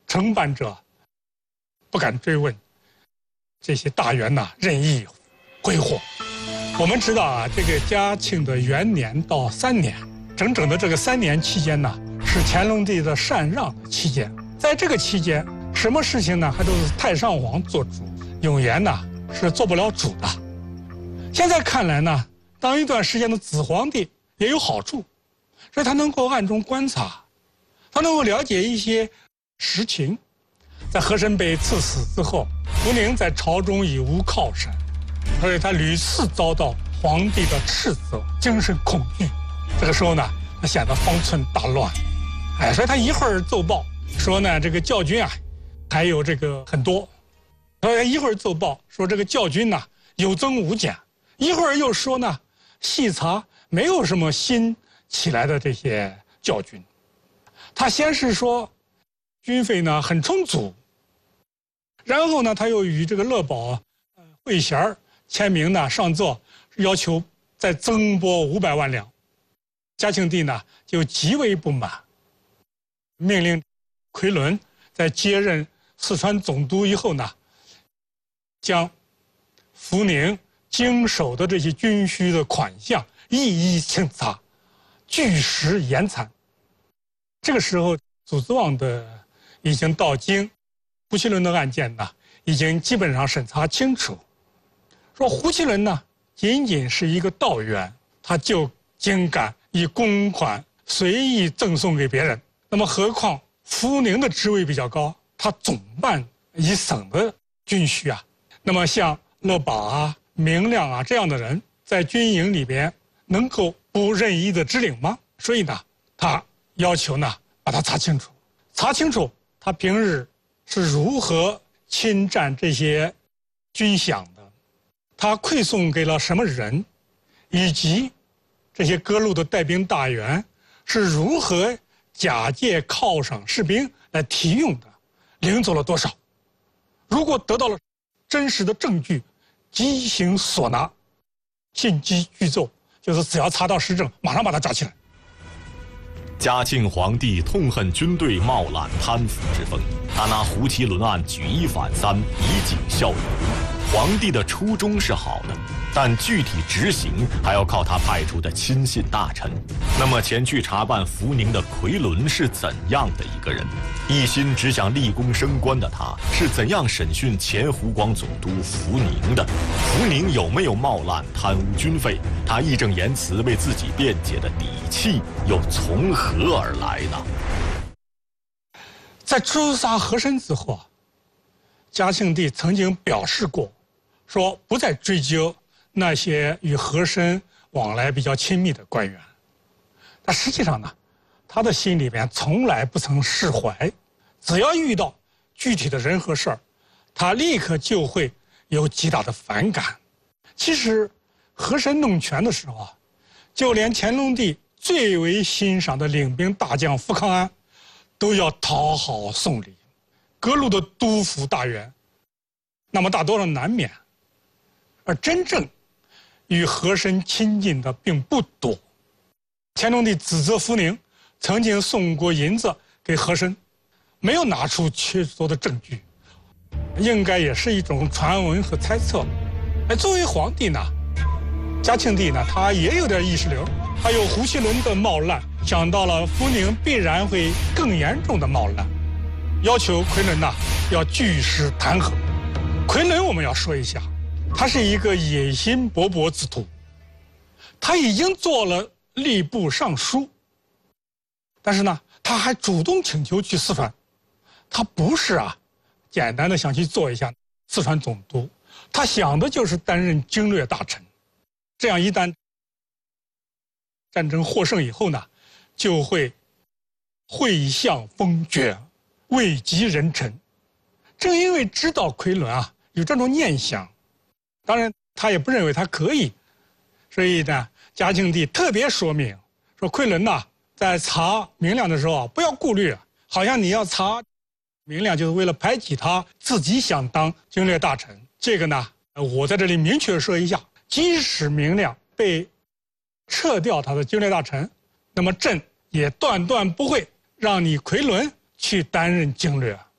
承办者不敢追问，这些大员呐任意挥霍。我们知道啊，这个嘉庆的元年到3年，整整的这个3年期间呢，是乾隆帝的禅让的期间。在这个期间，什么事情呢，还都是太上皇做主，永琰呢是做不了主的。现在看来呢，当一段时间的子皇帝也有好处，所以他能够暗中观察，他能够了解一些实情。在和珅被赐死之后，福宁在朝中已无靠山，所以他屡次遭到皇帝的斥责，精神恐惧。这个时候呢，他显得方寸大乱，所以他一会儿奏报说呢，这个教军啊，还有这个很多，所以他一会儿奏报说这个教军呢有增无减，一会儿又说呢，细查没有什么新起来的这些教军。他先是说军费呢很充足，然后呢他又与这个乐宝会衔签名呢上奏，要求再增拨500万两。嘉庆帝呢就极为不满，命令奎伦在接任四川总督以后呢，将福宁经手的这些军需的款项一一清查，据实严参。这个时候，祖子旺的已经到京，胡其伦的案件呢，已经基本上审查清楚。说胡其伦呢，仅仅是一个道员，他就竟敢以公款随意赠送给别人，那么何况福宁的职位比较高，他总办一省的军需啊。那么像乐宝啊、明亮啊这样的人，在军营里边能够不任意的支领吗？所以呢，他要求呢把它查清楚，查清楚他平日是如何侵占这些军饷的，他馈送给了什么人，以及这些各路的带兵大员是如何假借犒赏士兵来提用的，领走了多少。如果得到了真实的证据，即行所拿，信机具奏，就是只要查到实证，马上把他抓起来。 嘉庆皇帝痛恨军队冒揽贪腐之风，他拿胡其伦案举一反三，以儆效尤。皇帝的初衷是好的，但具体执行还要靠他派出的亲信大臣。那么前去查办福宁的奎伦是怎样的一个人？一心只想立功升官的他，是怎样审讯前湖广总督福宁的？福宁有没有冒滥贪污军费？他义正言辞为自己辩解的底气又从何而来呢？ 在诛杀和珅之后啊，嘉庆帝曾经表示过，说不再追究那些与和珅往来比较亲密的官员。但实际上呢，他的心里边从来不曾释怀，只要遇到具体的人和事儿，他立刻就会有极大的反感。其实和珅弄权的时候啊，就连乾隆帝最为欣赏的领兵大将福康安都要讨好送礼，各路的督抚大员那么大多少难免，而真正与和珅亲近的并不多。乾隆帝指责福宁曾经送过银子给和珅，没有拿出确凿的证据，应该也是一种传闻和猜测。作为皇帝呢，嘉庆帝呢，他也有点意识流，他有胡其伦的冒滥，想到了福宁必然会更严重的冒滥，要求奎伦呢要据实弹劾。奎伦我们要说一下，他是一个野心勃勃之徒，他已经做了吏部尚书，但是呢，他还主动请求去四川，他不是简单的想去做一下四川总督，他想的就是担任经略大臣，这样一旦战争获胜以后呢，就会会相封爵，位极人臣。正因为知道奎伦有这种念想，当然他也不认为他可以，所以呢，嘉庆帝特别说明说，奎伦在查明亮的时候不要顾虑，好像你要查明亮就是为了排挤他，自己想当经略大臣。这个呢，我在这里明确说一下，即使明亮被撤掉他的经略大臣，那么朕也断断不会让你奎伦去担任经略。